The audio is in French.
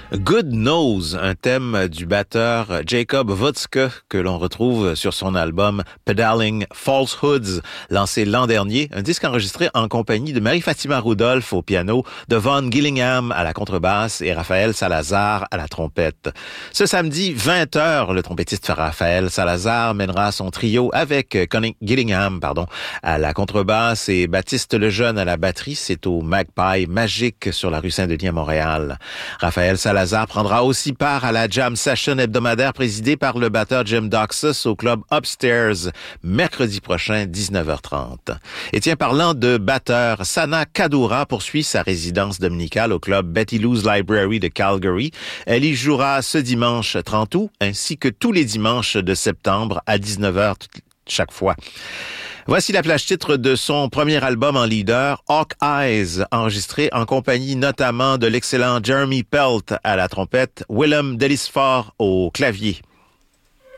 Good Knows, un thème du batteur Jacob Woodzke que l'on retrouve sur son album Pedaling Falsehoods, lancé l'an dernier, un disque enregistré en compagnie de Marie-Fatima Rudolph au piano, de Vaughn Gillingham à la contrebasse et Raphaël Salazar à la trompette. Ce samedi, 20h, le trompettiste Raphaël Salazar mènera son trio avec Connie Gillingham, à la contrebasse et Baptiste Lejeune à la batterie. C'est au Magpie Magique sur la rue Saint-Denis à Montréal. Raphaël Salazar prendra aussi part à la jam session hebdomadaire présidée par le batteur Jim Doxus au club Upstairs, mercredi prochain, 19h30. Et tiens, parlant de batteur, Sana Kadura poursuit sa résidence dominicale au club Betty Lou's Library de Calgary. Elle y jouera ce dimanche 30 août, ainsi que tous les dimanches de septembre à 19h chaque fois. Voici la plage titre de son premier album en leader, Hawk Eyes, enregistré en compagnie notamment de l'excellent Jeremy Pelt à la trompette, Willem Delisfort au clavier.